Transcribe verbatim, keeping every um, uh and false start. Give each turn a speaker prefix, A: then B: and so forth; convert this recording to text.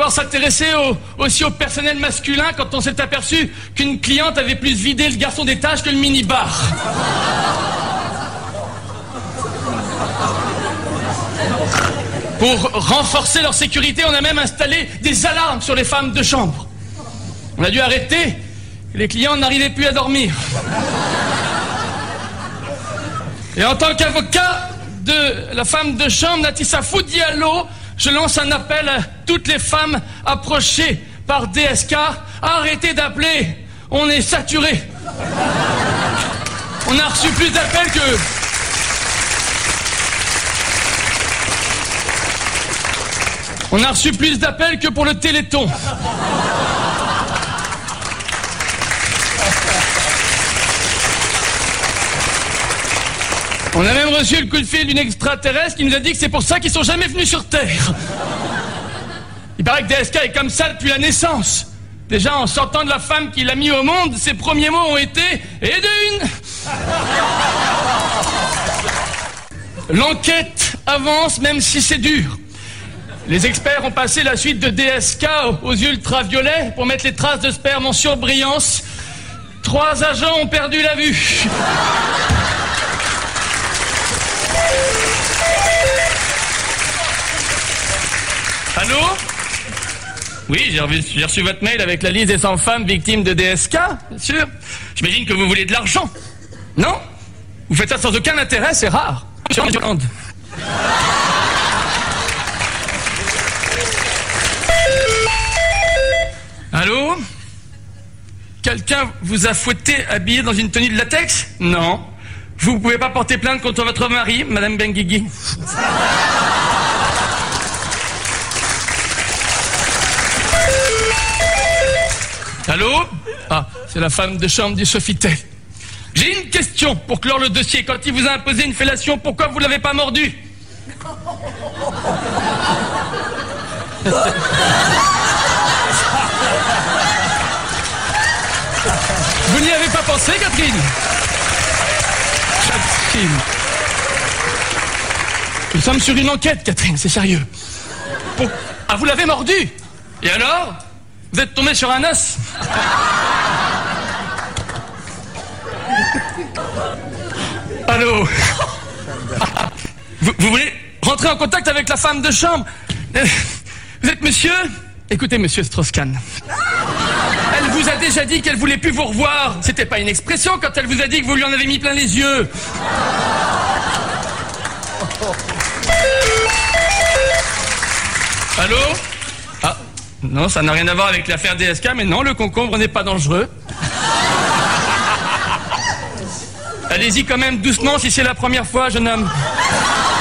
A: devoir s'intéresser au, aussi au personnel masculin quand on s'est aperçu qu'une cliente avait plus vidé le garçon d'étage que le minibar. Pour renforcer leur sécurité, on a même installé des alarmes sur les femmes de chambre. On a dû arrêter, les clients n'arrivaient plus à dormir. Et en tant qu'avocat de la femme de chambre, Natissa Foudialo, je lance un appel à toutes les femmes approchées par D S K. Arrêtez d'appeler, on est saturé. On a reçu plus d'appels que... On a reçu plus d'appels que pour le Téléthon. On a même reçu le coup de fil d'une extraterrestre qui nous a dit que c'est pour ça qu'ils sont jamais venus sur Terre. Il paraît que D S K est comme ça depuis la naissance. Déjà, en sortant de la femme qui l'a mis au monde, ses premiers mots ont été « et d'une ». L'enquête avance même si c'est dur. Les experts ont passé la suite de D S K aux ultraviolets pour mettre les traces de sperme en surbrillance. Trois agents ont perdu la vue. Allô? Oui, j'ai reçu, j'ai reçu votre mail avec la liste des cent femmes victimes de D S K, bien sûr. J'imagine que vous voulez de l'argent. Non? Vous faites ça sans aucun intérêt, c'est rare. Sur Hollande. Allô? Quelqu'un vous a fouetté habillé dans une tenue de latex? Non. Vous pouvez pas porter plainte contre votre mari, Madame Benguigui? Allô? Ah, c'est la femme de chambre du Sofitel. J'ai une question pour clore le dossier. Quand il vous a imposé une fellation, pourquoi vous l'avez pas mordu? Vous n'y avez pas pensé, Catherine? Catherine. Nous sommes sur une enquête, Catherine, c'est sérieux. Pour... Ah, vous l'avez mordu? Et alors? Vous êtes tombé sur un os? Allô? Vous, vous voulez rentrer en contact avec la femme de chambre? Vous êtes monsieur? Écoutez, monsieur Strauss-Kahn. Elle vous a déjà dit qu'elle voulait plus vous revoir. C'était pas une expression quand elle vous a dit que vous lui en avez mis plein les yeux. Allô? Ah, non, ça n'a rien à voir avec l'affaire D S K, mais non, le concombre n'est pas dangereux. Allez-y quand même doucement si c'est la première fois, jeune homme.